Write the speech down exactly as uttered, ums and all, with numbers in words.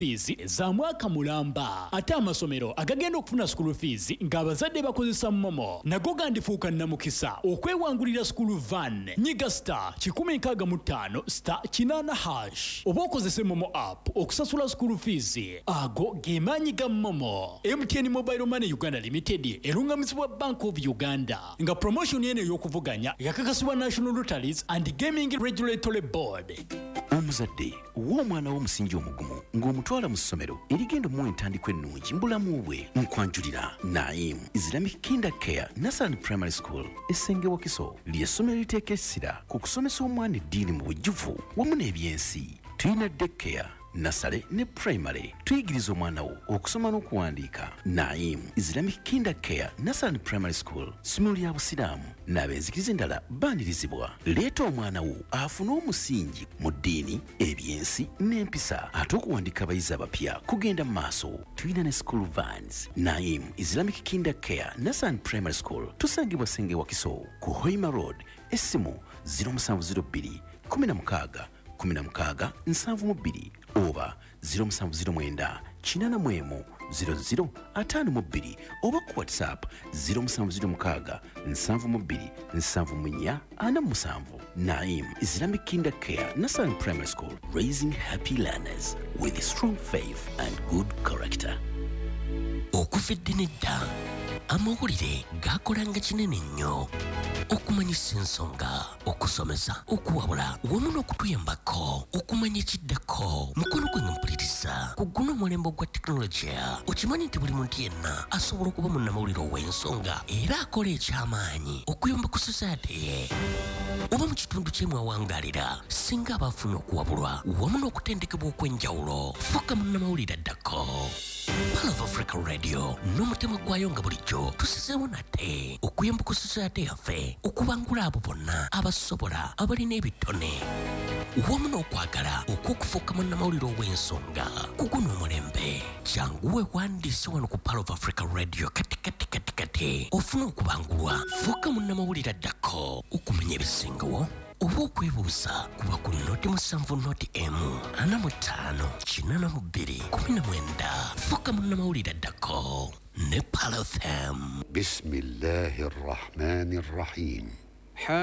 fees za mwaka mulamba ate amasomero agagenda okufuna school fees ng'abazadde bakozesa momo nago gandifuuka namukisa okwewangulira school van nyiga star kikumi nkaaga mu ttaano star kinaana hash oba okozese momo app okusasula school fees ago gemaanyi ga momo. M T N Mobile Money Uganda Limited erungamizibwa Bank of Uganda nga promotion yene y'okuvuganya yakakasibwa National Lotteries and Gaming Regulatory Board. Omuzadde w'omwana w'omusingi omugumu ng'omutwala mu ssomero erigenda mu entandikwa ennungi mbulamu bwe nkwanjulira Naim Islamic Kinder Care Nursery Primary School Essenge Wakiso ly'essomero liteeka essira ku kusomesa omwana eddiini mu bujjuvu wamu n'ebyensi. Tuyina daycare Nasale ne primary tuyigiriza omwana wo okusoma n'okuwandiika. Naim Islamic Kinder Care Nursery Primary School ssomero lya busiraamu n'abenzikiriza endala baanirizibwa. Leeta omwana wo afune omusingi mu ddiini ebyensi n'empisa ate okuwandiika abayizi abapya kugenda mu maaso. Tuyina ne school vans. Naim Islamic Kinder Care Nursery Primary School tusangibwa Senge Wakiso ku Hoima Road essimu zero seven zero two kumi na mukaaga kumi na mukaaga nsanvu mu bbiri oba zero seven zero nine kinana mwemu zero zero ataano mu bbiri oba ku WhatsApp zero seven zero mukaaga nsanvu mu bbiri nsanvu mu nnya ana mu musanvu. Naim Islamic Kinder Care Nursery Primary School, raising happy learners with strong faith and good character. Okufidde nedda amawulire gakolanga kinene nnyo okumanyisa ensonga okusomesa okuwabula wamu n'okutuyambako okumanya ekiddako mukono gwe nga mpuliriza ku guno omulembe gwa tekinologiya. Okimanyi nti buli muntu yenna asobola okuba munnamawulire ow'ensonga era akola ekyamaanyi okuyamba ku society ye oba mu kitundu kye mwawangaalira singa abafunye okuwabulwa wamu n'okutendekebwa okw'enjawulo. Fuuka munnamawulire addako. Pearl of Africa Radio n'omutima gwayo nga bulijjo tusizeewo nate okuyamba ku society yaffe okubangula abo bonna abasobola abalina ebitone wamu n'okwagala okw'okufuuka munnamawulire ow'ensonga ku guno omulembe. Janguwe wandiise wano ku Pearl of Africa Radio kati kati kati kati ofuna okubangulwa. Fuuka munnamawulire addako okumanya ebisingawo oba okwebuuza kuba ku noti musanvu noti emu ana mu ttaano kinana mu bbiri kumi na mwenda. Fuuka munnamawulire addako ne Pearl F M. Bismillahir Rahmanir Rahim.